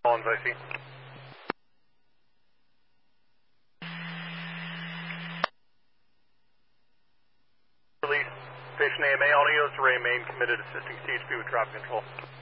Collins, I see. Release. Station AMA, all units to remain committed, assisting CHP with traffic control.